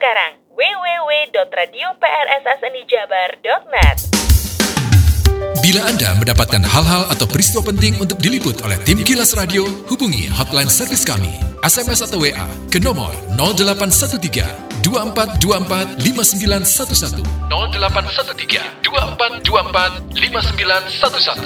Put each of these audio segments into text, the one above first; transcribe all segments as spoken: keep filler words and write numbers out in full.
sekarang w w w dot radio p r s s n i jabar dot net. Bila Anda mendapatkan hal-hal atau peristiwa penting untuk diliput oleh tim Kilas Radio, hubungi hotline servis kami, S M S atau W A ke nomor nol delapan satu tiga dua empat dua empat lima sembilan satu satu nol delapan satu tiga dua empat dua empat lima sembilan satu satu.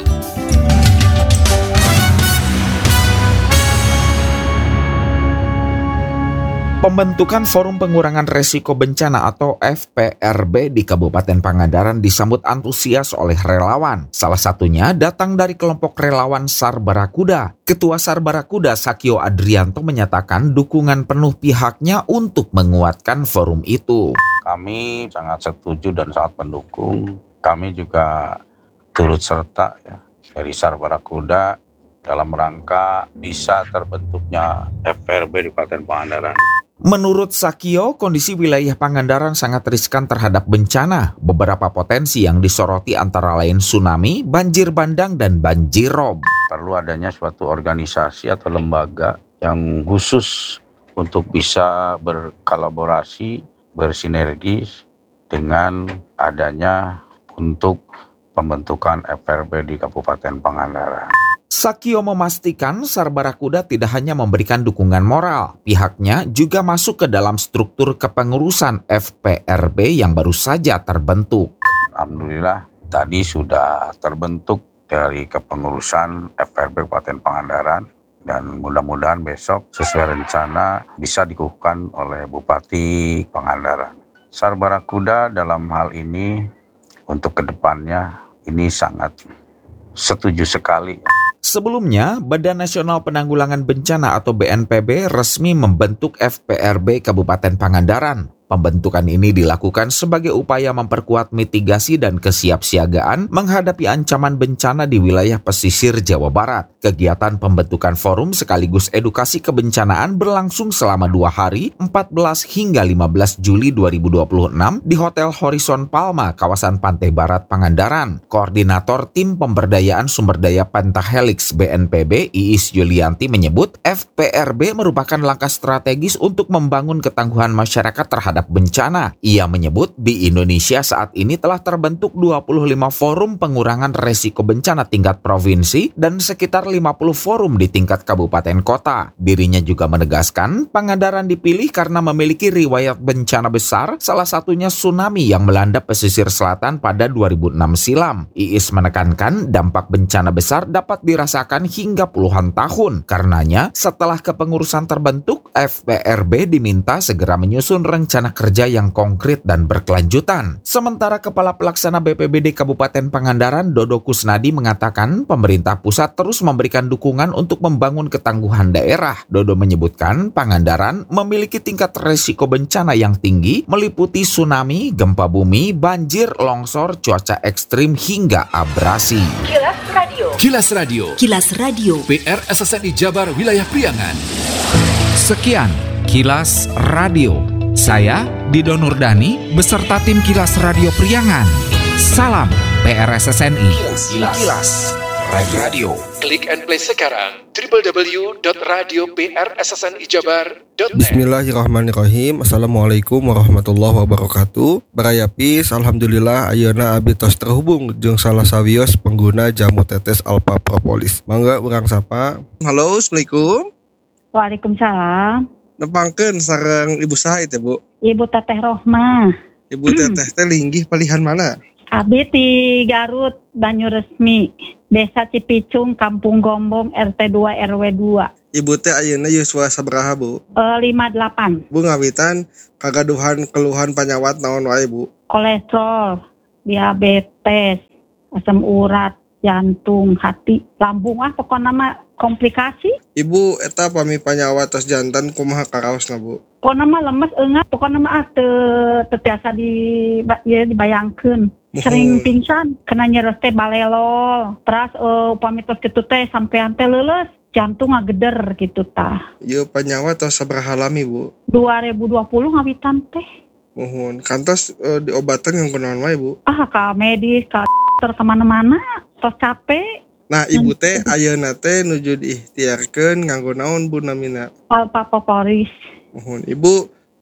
Pembentukan Forum Pengurangan Resiko Bencana atau F P R B di Kabupaten Pangandaran disambut antusias oleh relawan. Salah satunya datang dari kelompok relawan SAR Barakuda. Ketua SAR Barakuda Sakio Adrianto menyatakan dukungan penuh pihaknya untuk menguatkan forum itu. Kami sangat setuju dan sangat mendukung. Kami juga turut serta ya, dari SAR Barakuda dalam rangka bisa terbentuknya F P R B di Kabupaten Pangandaran. Menurut Sakio, kondisi wilayah Pangandaran sangat riskan terhadap bencana. Beberapa potensi yang disoroti antara lain tsunami, banjir bandang, dan banjir rob. Perlu adanya suatu organisasi atau lembaga yang khusus untuk bisa berkolaborasi, bersinergis dengan adanya untuk pembentukan F P R B di Kabupaten Pangandaran. Sakio memastikan SAR Barakuda tidak hanya memberikan dukungan moral, pihaknya juga masuk ke dalam struktur kepengurusan F P R B yang baru saja terbentuk. Alhamdulillah tadi sudah terbentuk dari kepengurusan F P R B Kabupaten Pangandaran dan mudah-mudahan besok sesuai rencana bisa dikukuhkan oleh Bupati Pangandaran. SAR Barakuda dalam hal ini untuk kedepannya ini sangat setuju sekali. Sebelumnya, Badan Nasional Penanggulangan Bencana atau B N P B resmi membentuk F P R B Kabupaten Pangandaran. Pembentukan ini dilakukan sebagai upaya memperkuat mitigasi dan kesiapsiagaan menghadapi ancaman bencana di wilayah pesisir Jawa Barat. Kegiatan pembentukan forum sekaligus edukasi kebencanaan berlangsung selama dua hari, empat belas hingga lima belas Juli dua ribu dua puluh enam di Hotel Horizon Palma, kawasan Pantai Barat, Pangandaran. Koordinator Tim Pemberdayaan Sumber Daya Pentahelix B N P B, Iis Yulianti menyebut F P R B merupakan langkah strategis untuk membangun ketangguhan masyarakat terhadap bencana. Ia menyebut di Indonesia saat ini telah terbentuk dua puluh lima forum pengurangan resiko bencana tingkat provinsi dan sekitar lima puluh forum di tingkat kabupaten kota. Dirinya juga menegaskan Pangandaran dipilih karena memiliki riwayat bencana besar, salah satunya tsunami yang melanda pesisir selatan pada dua ribu enam silam. Iis menekankan dampak bencana besar dapat dirasakan hingga puluhan tahun. Karenanya setelah kepengurusan terbentuk, F P R B diminta segera menyusun rencana kerja yang konkret dan berkelanjutan. Sementara Kepala Pelaksana B P B D Kabupaten Pangandaran, Dodo Kusnadi, mengatakan pemerintah pusat terus memberikan dukungan untuk membangun ketangguhan daerah. Dodo menyebutkan Pangandaran memiliki tingkat resiko bencana yang tinggi, meliputi tsunami, gempa bumi, banjir, longsor, cuaca ekstrim, hingga abrasi. Kilas Radio. Kilas Radio. Kilas Radio. P R S S N I Jabar Wilayah Priangan. Sekian Kilas Radio. Saya Dido Nurdani beserta tim Kilas Radio Priangan. Salam P R S S N I. Kilas, Kilas. Radio. Klik and play sekarang w w w dot radio p r s s n i jabar dot net. Bismillahirrahmanirrahim. Assalamualaikum warahmatullahi wabarakatuh. Barayapis, alhamdulillah ayeuna abdi tos terhubung jeung salah sawios pengguna jamu tetes Alpha Propolis. Mangga urang sapa. Halo, assalamualaikum. Waalaikumsalam. Nepangkeun sareng Ibu saha teh, Bu? Ibu Teteh Rohmah. Ibu Teteh teh linggih palihan mana? Abdi di Garut, Banyuresmi, Desa Cipicung, Kampung Gombong, R T dua R W dua. Ibu teh ayeuna yuswa sabaraha, Bu? E, lima puluh delapan. Bu ngawitan kagaduhan keluhan panyawat naon wae, Bu? Kolesterol, diabetes, asam urat, jantung, hati, lambung, ah pokoknya mah komplikasi. Ibu eta pami panyawat tos jantan kumaha karaosna, Bu? Pokoknya mah lemes enggak, pokoknya mah teu teu biasa di ya dibayangkeun. Sering pingsan, kena nyeres teh balelol. Terus uh, upami tos kitu teh sampean teh leuleus, jantung ngageder gitu tah. Ieu panyawat tos sabaraha lami, Bu? dua ribu dua puluh ngawitan teh. Mohon, kantos uh, diobatan yang kunaon wae, Bu? Ah, ka medis, ka dokter kemana-mana, tos capek. Nah, Ibu teh ayeuna teh nuju diikhtiarkeun nganggo naon, Bu, namina? Alpha Propolis. Mohon, Ibu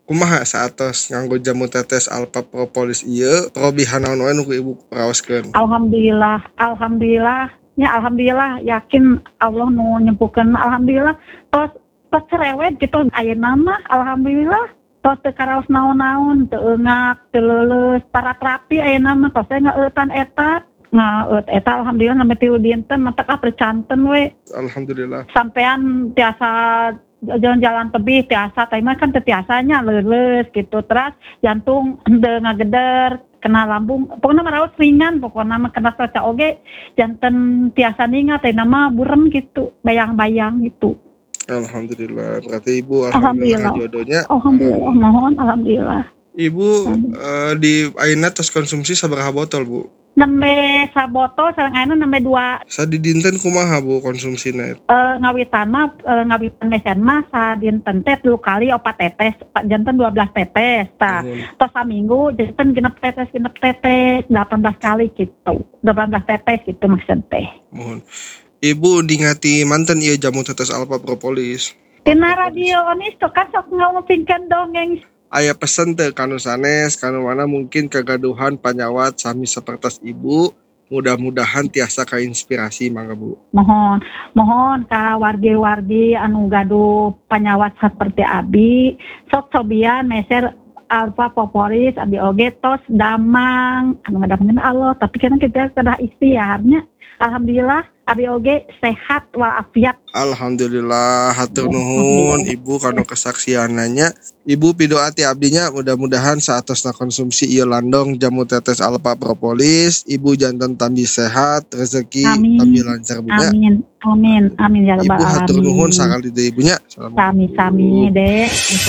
kumaha saatos nganggo jamu tetes Alpha Propolis ieu perobihan naon wae nu Ibu paraoskeun? Alhamdulillah, alhamdulillah, ya alhamdulillah yakin Allah nu nyempuhkeun, alhamdulillah. Tos tos cerewet gitu ayeuna mah alhamdulillah. Tos teu karaos naon-naon, teu eungak, teu leuleus, parat rapi ayeuna mah tos ngaeutan eta. Ngaeut eta alhamdulillah sampai tilu dinten mah teu percanten we. Alhamdulillah. Sampean tiasa jalan-jalan tebih tiasa, tapi mah kan teu tiasanya leuleus gitu. Terus jantung henteu ngageder, kena lambung, pokoknya merawat ringan, pokoknya mah kena cuaca oge, janten tiasa ningat, tapi nama burem gitu, bayang-bayang gitu. Alhamdulillah, berarti Ibu alhamdulillah, alhamdulillah. Jodohnya. Alhamdulillah, mohon alhamdulillah. Ibu uh, di ayeuna tos konsumsi sabaraha botol Bu? Nembe sabotol sareng ayeuna nembe dua. Sadidinten kumaha Bu konsumsina? Eh ngawitan mah e, ngawitan mesen mah sadinten teh tilu kali opat tetes, janten dua belas tetes. Tah, hmm. tos saminggu janten genep tetes genep tetes delapan belas kali gitu. delapan belas tetes gitu maksud teh. Mohon. Ibu dingati manten ieu jamu tetes Alpha Propolis. Tina radio onis tuh kan sok ngomongkeun dongeng. Aya pesen teh kanu sanes, kanu mana mungkin kegaduhan panyawat sami sapertos Ibu, mudah-mudahan tiasa kainspirasi mangga Bu. Mohon, mohon ka wargi-wargi anu gaduh panyawat seperti abi, sok cobian meser Alpha Propolis abi oge tos damang, anu ngadamkeun Allah, tapi kan kita kedah ikhtiarnya. Alhamdulillah abi oge sehat walafiat. Alhamdulillah, hatur nuhun Ibu kanu kesaksiananya. Ibu pidoati abdinya mudah-mudahan saatosna konsumsi ieu landong jamu tetes Alpha Propolis, Ibu janten tambi sehat, rezeki tambi lancar bunya. Amin. Amin. Amin ya rabbal alamin. Ibu hatur nuhun sakali deui Ibunya. Sami-sami Dek.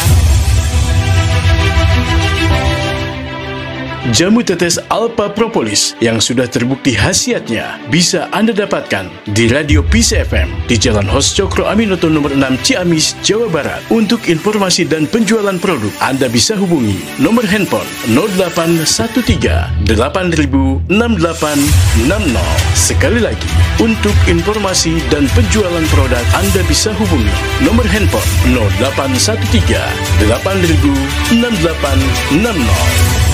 Jamu tetes Alpha Propolis yang sudah terbukti khasiatnya bisa Anda dapatkan di Radio Peace F M di Jalan Hos Cokro Aminoto nomor enam Ciamis, Jawa Barat. Untuk informasi dan penjualan produk, Anda bisa hubungi nomor handphone nol delapan satu tiga delapan nol enam delapan enam nol. Sekali lagi, untuk informasi dan penjualan produk, Anda bisa hubungi nomor handphone nol delapan satu tiga delapan nol enam delapan enam nol.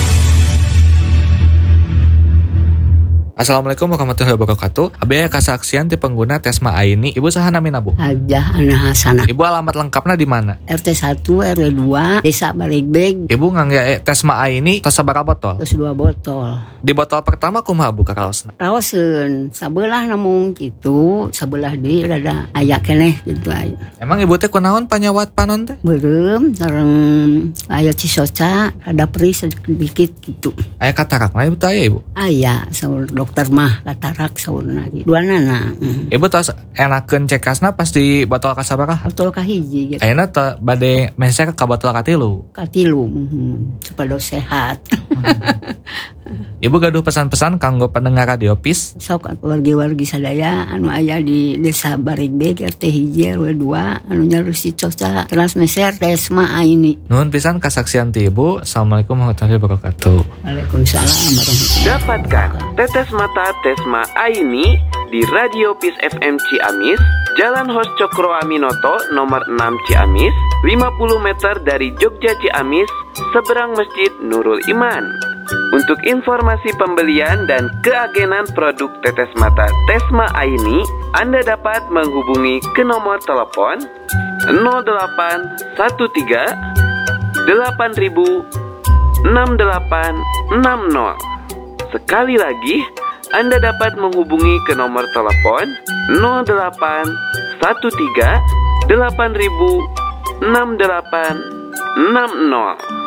Assalamualaikum warahmatullahi wabarakatuh. Abdi kasaksian ti pengguna Tesma Aini. Ibu saha namina Bu? Hajah Ana Hasanah. Ibu alamat lengkapnya di mana? R T satu R W dua Desa Baligbeg. Ibu ngangge Tesma Aini tos sabaraha botol? Tos dua botol. Di botol pertama kumaha Bu karaosna? Raoseun sabelah namun kitu, sabelah deui rada aya keneh kitu aya. Emang Ibu teh kunaon panyawat panon teh? Beureum sareng aya cisoca, rada perih sedikit gitu. Aya katarak mah Ibu teh aya Ibu? Aya saur dokter mah katarak saurna gitu. Duanana. Mm. Ibu tos enakeun cekasna pas di botol kasabaraha? Botol kahiji gitu. Ayeuna teh bade meser ka botol katilu. Katilu. Mm-hmm. Supaya sehat. Ibu gaduh pesan-pesan kanggo pendengar Radio Peace. Sok wargi-wargi sadaya anu aya di Desa Barigbeg R T hiji R W dua anu nyarusi coca transmeser Tesma Aini. Nuhun pisan kasaksian ti Ibu. Assalamualaikum warahmatullahi wabarakatuh. Waalaikumsalam warahmatullahi. Dapatkan tetes mata Tesma Aini di Radio Peace F M Ciamis, Jalan Hos Cokro Aminoto nomor enam Ciamis, lima puluh meter dari Jogja Ciamis, seberang Masjid Nurul Iman. Untuk informasi pembelian dan keagenan produk tetes mata Tesma Aini, Anda dapat menghubungi ke nomor telepon nol delapan satu tiga delapan nol enam delapan enam nol. Sekali lagi, Anda dapat menghubungi ke nomor telepon nol delapan satu tiga delapan nol enam delapan enam nol.